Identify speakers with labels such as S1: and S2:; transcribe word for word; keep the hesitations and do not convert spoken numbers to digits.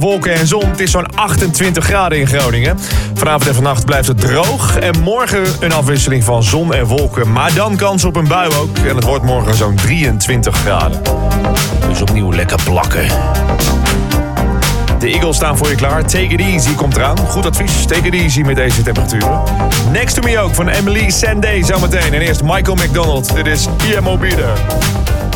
S1: Wolken en zon, het is zo'n achtentwintig graden in Groningen. Vanavond en vannacht blijft het droog. En morgen een afwisseling van zon en wolken. Maar dan kans op een bui ook. En het wordt morgen zo'n drieëntwintig graden. Dus opnieuw lekker plakken. De Eagles staan voor je klaar. Take it easy komt eraan. Goed advies. Take it easy met deze temperaturen. Next to me ook van Emily Sandé zometeen. En eerst Michael McDonald. Dit is I Am Obida.